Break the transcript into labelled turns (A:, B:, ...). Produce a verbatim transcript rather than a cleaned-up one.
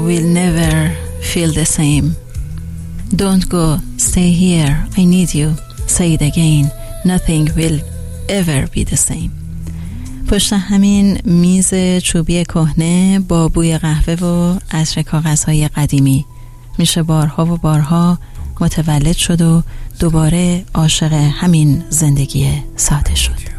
A: will never feel the same. Don't go, stay here, I need you. Say it again, nothing will ever be the same. پشت همین میز چوبی کهنه با بوی قهوه و عطر کاغذهای قدیمی میشه بارها و بارها متولد شد و دوباره عاشق همین زندگی ساده شد.